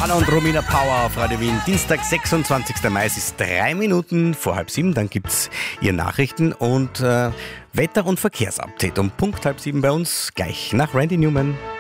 Nirvana und Romina Power auf Radio Wien. Dienstag, 26. Mai, es ist 3 Minuten vor 6:30. Dann gibt es Ihr Nachrichten und Wetter- und Verkehrsupdate um Punkt 6:30 bei uns, gleich nach Randy Newman.